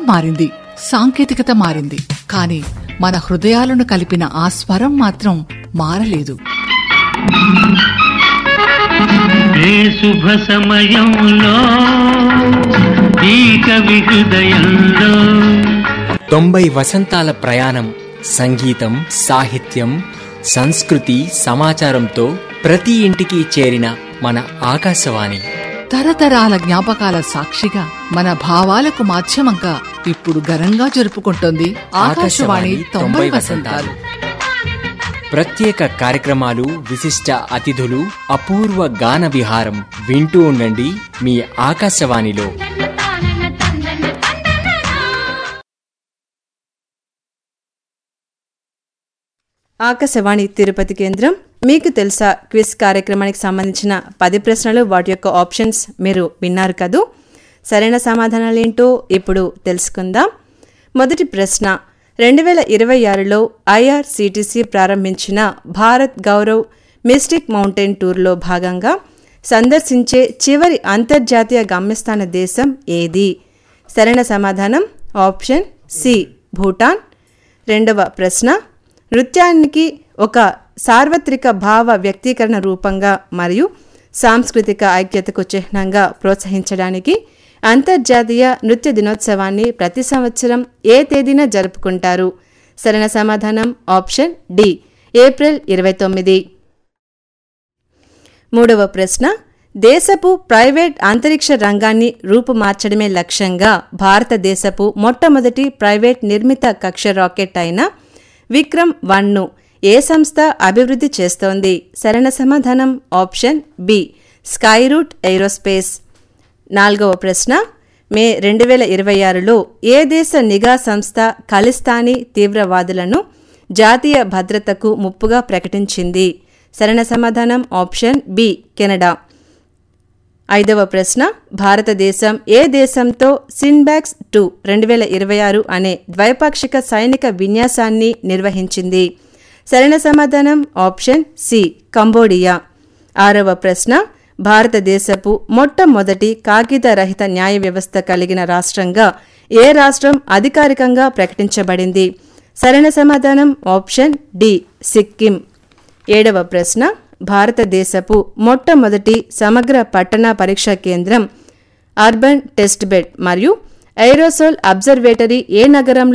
మారింది, సాంకేతికత మారింది, కానీ మన హృదయాలను కలిపిన ఆ స్వరం మాత్రం మారలేదు. ఏ శుభ సమయంలో ఈ కవి హృదయంలో 90 వసంతాల ప్రయాణం, సంగీతం, సాహిత్యం, సంస్కృతి, సమాచారంతో ప్రతి ఇంటికి చేరిన మన ఆకాశవాణి తరతరాల జ్ఞాపకాల సాక్షిగా మన భావాలకు మాధ్యమంగా ఇప్పుడు ఘనంగా జరుపుకుంటోంది ఆకాశవాణి 90 వసంతాలు. ప్రత్యేక కార్యక్రమాలు, విశిష్ట అతిథులు, అపూర్వ గాన విహారం వింటూ ఉండండి మీ ఆకాశవాణిలో. ఆకాశవాణి తిరుపతి కేంద్రం మీకు తెలుసా క్విజ్ కార్యక్రమానికి సంబంధించిన 10 ప్రశ్నలు, వాటి యొక్క ఆప్షన్స్ మీరు విన్నారు కదూ. సరైన సమాధానాలేంటో ఇప్పుడు తెలుసుకుందాం. మొదటి ప్రశ్న, 2026లో IRCTC ప్రారంభించిన భారత్ గౌరవ్ మిస్టిక్ మౌంటైన్ టూర్లో భాగంగా సందర్శించే చివరి అంతర్జాతీయ గమ్యస్థాన దేశం ఏది? సరైన సమాధానం ఆప్షన్ సి, భూటాన్. రెండవ ప్రశ్న, నృత్యానికి ఒక సార్వత్రిక భావ వ్యక్తీకరణ రూపంగా మరియు సాంస్కృతిక ఐక్యతకు చిహ్నంగా ప్రోత్సహించడానికి అంతర్జాతీయ నృత్య దినోత్సవాన్ని ప్రతి సంవత్సరం ఏ తేదీన జరుపుకుంటారు? సరైన సమాధానం ఆప్షన్ డి, ఏప్రిల్ 29. మూడవ ప్రశ్న, దేశపు ప్రైవేట్ అంతరిక్ష రంగాన్ని రూపుమార్చడమే లక్ష్యంగా భారతదేశపు మొట్టమొదటి ప్రైవేట్ నిర్మిత కక్ష రాకెట్ అయిన విక్రమ్-1ను ఏ సంస్థ అభివృద్ధి చేస్తోంది? సరైన సమాధానం ఆప్షన్ బి, స్కైరూట్ ఏరోస్పేస్. నాలుగవ ప్రశ్న, మే 2026లో ఏ దేశ నిఘా సంస్థ ఖలిస్తానీ తీవ్రవాదులను జాతీయ భద్రతకు ముప్పుగా ప్రకటించింది? సరైన సమాధానం ఆప్షన్ బి, కెనడా. ఐదవ ప్రశ్న, భారతదేశం ఏ దేశంతో సిన్బాక్స్ 2 2026 అనే ద్వైపాక్షిక సైనిక విన్యాసాన్ని నిర్వహించింది? సరైన సమాధానం ఆప్షన్ సి, కంబోడియా. ఆరవ ప్రశ్న, భారతదేశపు మొట్టమొదటి కాగిత రహిత న్యాయ వ్యవస్థ కలిగిన రాష్ట్రంగా ఏ రాష్ట్రం అధికారికంగా ప్రకటించబడింది? సరైన సమాధానం ఆప్షన్ డి, సిక్కిం. ఏడవ ప్రశ్న, భారతదేశపు మొట్టమొదటి సమగ్ర పట్టణ పరీక్షా కేంద్రం అర్బన్ టెస్ట్ బెడ్ మరియు ఏరోసోల్ అబ్జర్వేటరీ ఏ నగరంలో